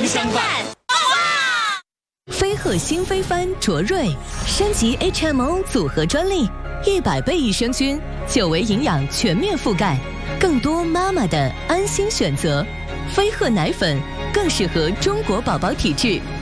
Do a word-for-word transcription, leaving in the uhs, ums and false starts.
相伴。 飞鹤新飞帆卓瑞升级 H M O 组合专利，一百倍益生菌，久维营养全面覆盖，更多妈妈的安心选择。飞鹤奶粉更适合中国宝宝体质。